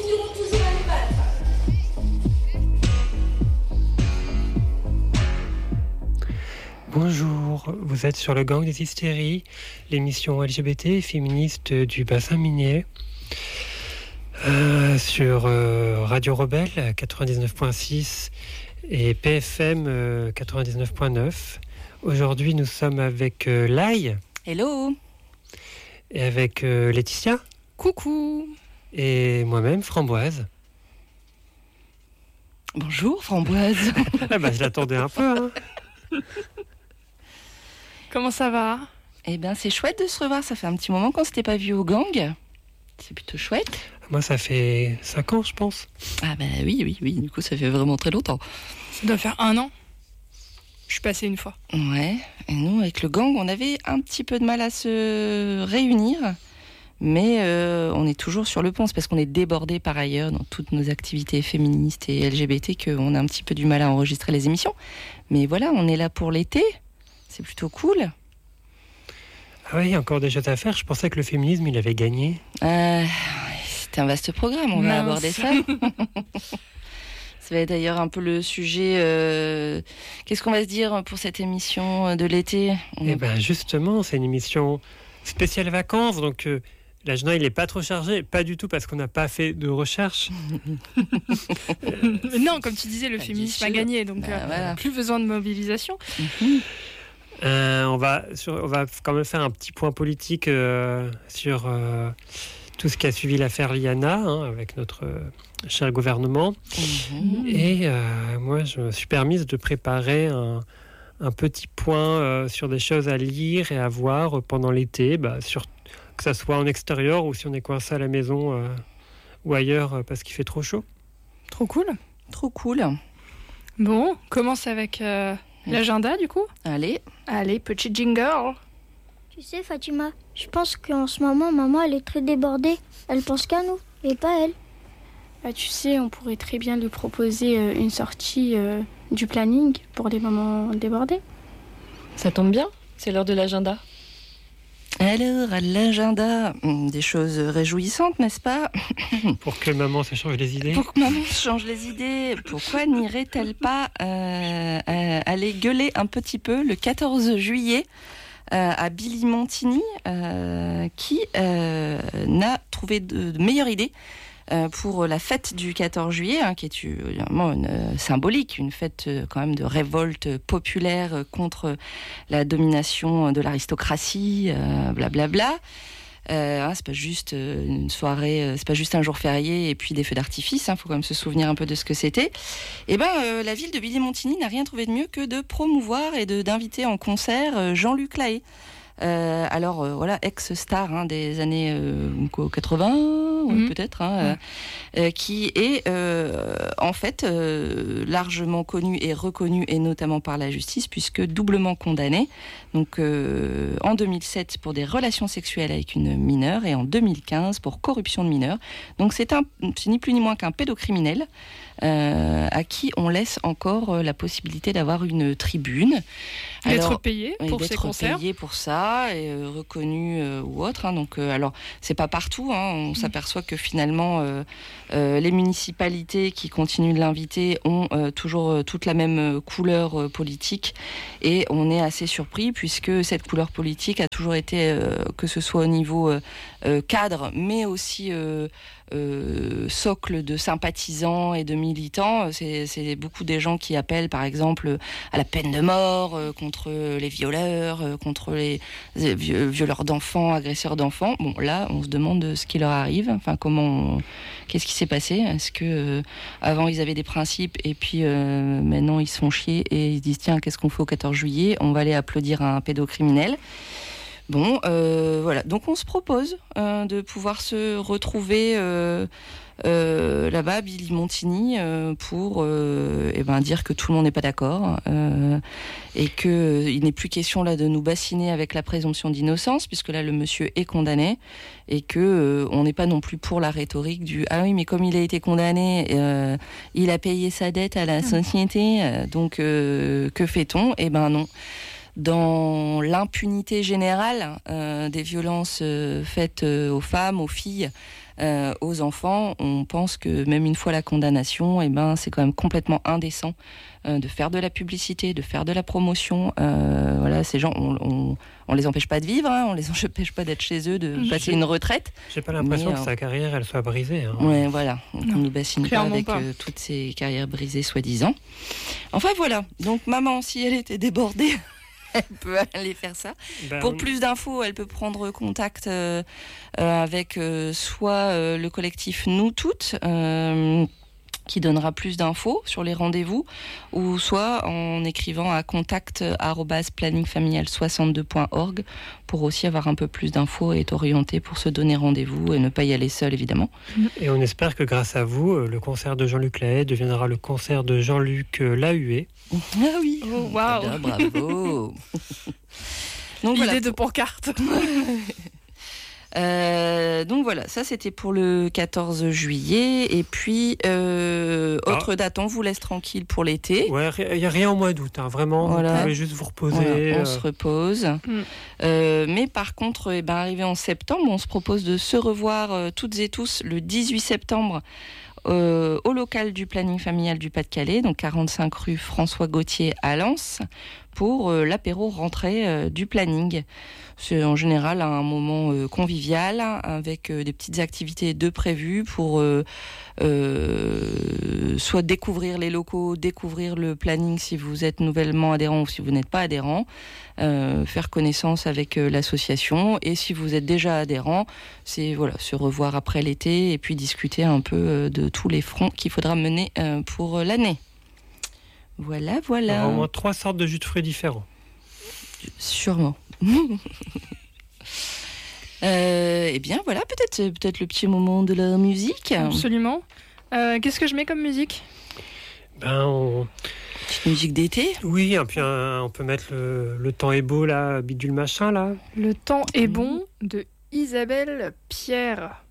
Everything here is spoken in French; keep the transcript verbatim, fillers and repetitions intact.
iront toujours à nous battre. Bonjour, vous êtes sur le Gang des Hystéries, l'émission L G B T féministe du bassin minier, euh, sur euh, Radio Rebelle quatre-vingt-dix-neuf virgule six et P F M euh, quatre-vingt-dix-neuf virgule neuf. Aujourd'hui, nous sommes avec euh, Lai. Hello. Et avec euh, Laetitia. Coucou. Et moi-même, Framboise. Bonjour, Framboise. Ah bah, je l'attendais un peu. Hein. Comment ça va ? Eh bien, c'est chouette de se revoir. Ça fait un petit moment qu'on ne s'était pas vu au gang. C'est plutôt chouette. Moi, ça fait cinq ans, je pense. Ah ben bah, oui, oui, oui. Du coup, ça fait vraiment très longtemps. Ça doit faire un an. Je suis passée une fois. Ouais. Et nous, avec le gang, on avait un petit peu de mal à se réunir. Mais euh, on est toujours sur le pont. C'est parce qu'on est débordés par ailleurs dans toutes nos activités féministes et L G B T qu'on a un petit peu du mal à enregistrer les émissions. Mais voilà, on est là pour l'été. C'est plutôt cool. Ah oui, il y a encore des choses à faire. Je pensais que le féminisme, il avait gagné. Euh, c'est un vaste programme, on Mince. va aborder ça. Ça va être d'ailleurs un peu le sujet. Euh... Qu'est-ce qu'on va se dire pour cette émission de l'été ? On... Eh bien, justement, c'est une émission spéciale vacances. Donc, euh, l'agenda, il n'est pas trop chargé. Pas du tout parce qu'on n'a pas fait de recherche. Non, comme tu disais, le Pas féminisme du a tout. gagné. Donc, Bah, euh, voilà. plus besoin de mobilisation. Mhm. Euh, on, va sur, on va quand même faire un petit point politique euh, sur euh, tout ce qui a suivi l'affaire Liana, hein, avec notre euh, cher gouvernement. Mhm. Et euh, moi, je me suis permise de préparer un, un petit point euh, sur des choses à lire et à voir pendant l'été, bah, sur, que ça soit en extérieur ou si on est coincé à la maison euh, ou ailleurs euh, parce qu'il fait trop chaud. Trop cool. Trop cool. Bon, on commence avec euh, l'agenda du coup. Allez. Allez, petit jingle. Tu sais, Fatima, je pense qu'en ce moment, maman, elle est très débordée. Elle pense qu'à nous, et pas elle. Bah, tu sais, on pourrait très bien lui proposer euh, une sortie euh, du planning pour des moments débordés. Ça tombe bien, c'est l'heure de l'agenda. Alors, à l'agenda, hum, des choses réjouissantes, n'est-ce pas ? Pour que maman se change les idées. Pour que maman change les idées, pourquoi n'irait-elle pas euh, euh, aller gueuler un petit peu le quatorze juillet euh, à Billy Montigny, euh, qui euh, n'a trouvé de, de meilleure idée euh, pour la fête du quatorze juillet, hein, qui est vraiment une, euh, symbolique, une fête euh, quand même de révolte populaire euh, contre la domination de l'aristocratie, euh, blablabla. Euh, hein, c'est pas juste euh, une soirée, euh, c'est pas juste un jour férié et puis des feux d'artifice. Il hein, faut quand même se souvenir un peu de ce que c'était. Et ben, euh, la ville de Billy-Montigny n'a rien trouvé de mieux que de promouvoir et de d'inviter en concert euh, Jean-Luc Lahaye. Euh, alors euh, voilà, ex-star hein, des années euh, quoi, quatre-vingts, ouais, Mhm. peut-être, hein, euh, euh, qui est euh, en fait euh, largement connu et reconnu, et notamment par la justice, puisque doublement condamné. Donc euh, en deux mille sept pour des relations sexuelles avec une mineure et en deux mille quinze pour corruption de mineurs. Donc c'est un, c'est ni plus ni moins qu'un pédocriminel. Euh, à qui on laisse encore euh, la possibilité d'avoir une tribune. D'être Alors, payé et pour ses d'être concerts. payé pour ça et euh, reconnu euh, ou autre. Hein. Donc, euh, alors, c'est pas partout. Hein. On mmh. s'aperçoit que finalement, euh, euh, les municipalités qui continuent de l'inviter ont euh, toujours euh, toute la même couleur euh, politique. Et on est assez surpris puisque cette couleur politique a toujours été, euh, que ce soit au niveau euh, euh, cadre, mais aussi euh, euh, socle de sympathisants et de militants. C'est, c'est beaucoup des gens qui appellent, par exemple, à la peine de mort, euh, contre les violeurs, euh, contre les euh, violeurs d'enfants, agresseurs d'enfants. Bon, là, on se demande ce qui leur arrive. Enfin, comment, on... qu'est-ce qui s'est passé ? Est-ce que euh, avant ils avaient des principes et puis euh, maintenant ils se font chier et ils se disent tiens, qu'est-ce qu'on fait au quatorze juillet ? On va aller applaudir un pédocriminel. Bon, euh, voilà. Donc on se propose euh, de pouvoir se retrouver euh, euh, là-bas, à Billy-Montigny, euh, pour euh, eh ben, dire que tout le monde n'est pas d'accord euh, et qu'il euh, n'est plus question là de nous bassiner avec la présomption d'innocence, puisque là le monsieur est condamné et que euh, on n'est pas non plus pour la rhétorique du ah oui mais comme il a été condamné, euh, il a payé sa dette à la société, euh, donc euh, que fait-on ? Eh ben non. Dans l'impunité générale euh, des violences euh, faites euh, aux femmes, aux filles, euh, aux enfants. On pense que même une fois la condamnation, eh ben, c'est quand même complètement indécent euh, de faire de la publicité, de faire de la promotion. Euh, voilà, ces gens, on, on, on les empêche pas de vivre, hein, on les empêche pas d'être chez eux, de passer une retraite. J'ai pas l'impression mais, que euh, sa carrière, elle soit brisée. Hein. Ouais, voilà. Donc, on nous bassine pas clairement avec pas. euh, toutes ces carrières brisées, soi-disant. Enfin, voilà. Donc, maman, si elle était débordée, elle peut aller faire ça. Ben, Pour plus d'infos, elle peut prendre contact euh, euh, avec euh, soit euh, le collectif Nous Toutes, euh, qui donnera plus d'infos sur les rendez-vous, ou soit en écrivant à contact arobase planning familial soixante-deux point org pour aussi avoir un peu plus d'infos et être orienté pour se donner rendez-vous et ne pas y aller seul, évidemment. Et on espère que grâce à vous, euh, le concert de Jean-Luc Lahaye deviendra le concert de Jean-Luc euh, Lahuet. Ah oui. Oh, waouh. Très bien, bravo. Donc, Idée voilà. de pancarte. Euh, donc voilà, ça c'était pour le quatorze juillet. Et puis, euh, Ah. autre date, on vous laisse tranquille pour l'été. Ouais, il n'y a rien au mois d'août, hein, vraiment. Voilà. Vous pouvez juste vous reposer. Voilà, on euh, se repose. Mm. Euh, mais par contre, eh ben, arrivé en septembre, on se propose de se revoir euh, toutes et tous le dix-huit septembre euh, au local du planning familial du Pas-de-Calais, donc quarante-cinq rue François Gauthier à Lens, pour euh, l'apéro rentrée euh, du planning. C'est en général un moment euh, convivial avec euh, des petites activités de prévues pour euh, euh, soit découvrir les locaux, découvrir le planning si vous êtes nouvellement adhérent ou si vous n'êtes pas adhérent, euh, faire connaissance avec euh, l'association, et si vous êtes déjà adhérent, c'est voilà, se revoir après l'été et puis discuter un peu euh, de tous les fronts qu'il faudra mener euh, pour euh, l'année. Voilà, il y voilà. aura au moins trois sortes de jus de fruits différents. Sûrement. euh, eh bien, voilà, peut-être peut-être le petit moment de la musique. Absolument. Euh, Qu'est-ce que je mets comme musique? Ben, on... Petite musique d'été. Oui, et puis un- on peut mettre le, le temps est beau, là, bidule machin, là. Le temps est bon de Isabelle Pierre.